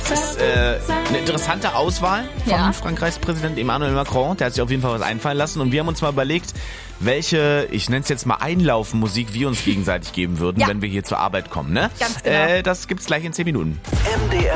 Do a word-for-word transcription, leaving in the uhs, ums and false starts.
Das ist äh, eine interessante Auswahl von Ja. Frankreichs Präsident Emmanuel Macron. Der hat sich auf jeden Fall was einfallen lassen. Und wir haben uns mal überlegt, welche, ich nenne es jetzt mal Einlaufmusik, wir uns gegenseitig geben würden, Ja. wenn wir hier zur Arbeit kommen. Ne? Ganz genau. Äh, das gibt's gleich in zehn Minuten. M D R